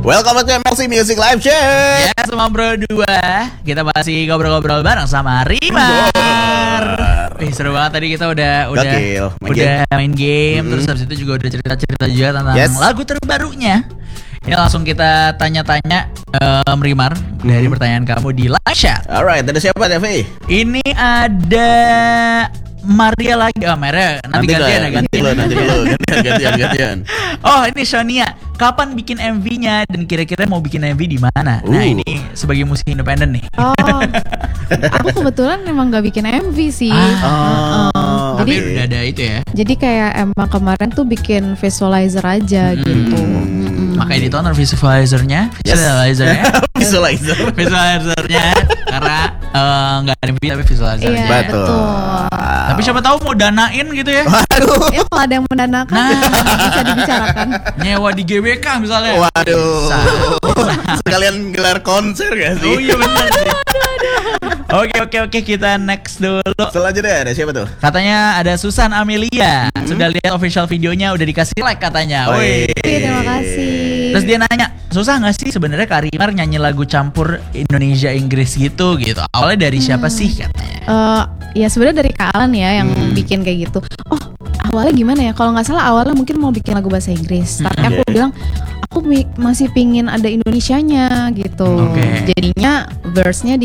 Welcome to MLC Music Live Show. Ya, semua berdua. Kita masih ngobrol-ngobrol bareng sama Rimar. Seru banget tadi kita udah main game. Terus habis itu juga udah cerita-cerita juga tentang lagu terbarunya. Ini langsung kita tanya-tanya Rimar dari pertanyaan kamu di live chat. Alright, ada siapa Devi? Ini ada Maria lagi. Oh, Maria nanti gantian. Oh, ini Sonia. Kapan bikin MV-nya dan kira-kira mau bikin MV di mana? Nah, ini sebagai musisi independen nih. Oh, aku kebetulan emang gak bikin MV sih. Jadi udah ada itu ya. Jadi kayak emang kemarin tuh bikin visualizer aja gitu. Makanya ditonton visualizernya. Visualizernya karena nggak ada MV tapi visualizernya. Iya, betul. Tapi siapa tahu mau danain gitu ya. Waduh. Ya kalau ada yang mendanakan bisa dibicarakan. Nyewa di GBK misalnya. Waduh. Sekalian gelar konser gak sih? Oh iya benar sih. Oke, kita next dulu. Selanjutnya ada siapa tuh? Katanya ada Susan Amelia. Sudah lihat official videonya, udah dikasih like katanya. Woi. Terima kasih. Terus dia nanya, susah nggak sih sebenarnya Kak Rimar nyanyi lagu campur Indonesia Inggris gitu? Awalnya dari siapa sih katanya? Ya sebenarnya dari Kak Alan ya yang bikin kayak gitu. Oh, awalnya gimana ya? Kalau nggak salah awalnya mungkin mau bikin lagu bahasa Inggris, tapi aku bilang aku masih pingin ada Indonesianya gitu. Jadinya verse-nya